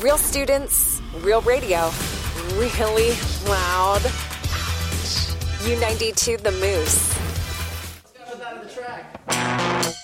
Real students, real radio, really loud. U92 The Moose.